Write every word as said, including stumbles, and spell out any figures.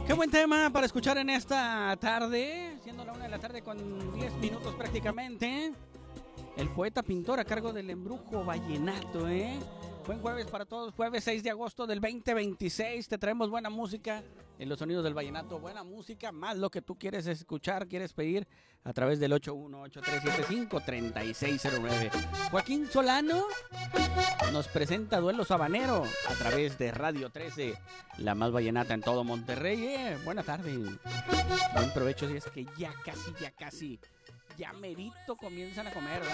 Qué buen tema para escuchar en esta tarde, siendo la una de la tarde con diez minutos prácticamente. El poeta pintor a cargo del embrujo vallenato, ¿eh? Buen jueves para todos, jueves seis de agosto del veinte veintiséis. Te traemos buena música en los sonidos del vallenato. Buena música, más lo que tú quieres escuchar, quieres pedir a través del ocho uno ocho tres siete cinco tres seis cero nueve. Joaquín Solano nos presenta Duelo Sabanero a través de Radio trece, la más vallenata en todo Monterrey. Eh, buena tarde, buen provecho. Si es que ya casi, ya casi, ya merito comienzan a comer, ¿verdad?